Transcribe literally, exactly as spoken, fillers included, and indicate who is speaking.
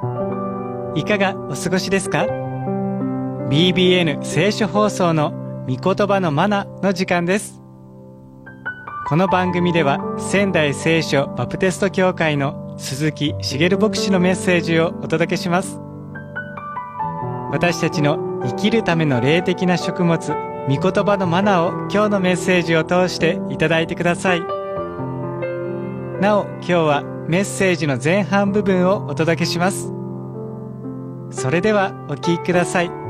Speaker 1: いかがお過ごしですか？ ビービーエヌ 聖書放送の御言葉のマナの時間です。この番組では仙台聖書バプテスト教会の鈴木茂牧師のメッセージをお届けします。私たちの生きるための霊的な食物、御言葉のマナを今日のメッセージを通していただいてください。なお、今日はメッセージの前半部分をお届けします。それではお聞きください。